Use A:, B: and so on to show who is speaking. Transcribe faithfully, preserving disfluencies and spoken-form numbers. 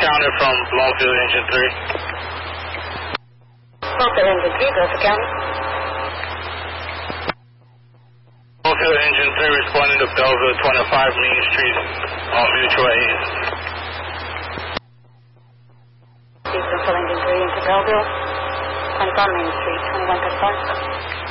A: County from Bloomfield Engine three.
B: Bloomfield Engine three, Gulf County.
A: Bloomfield Engine three responding to Belleville twenty-five Main Street on mutual aid.
B: Bloomfield Engine three into Belleville, twenty-five Main Street, twenty-one thirty-five.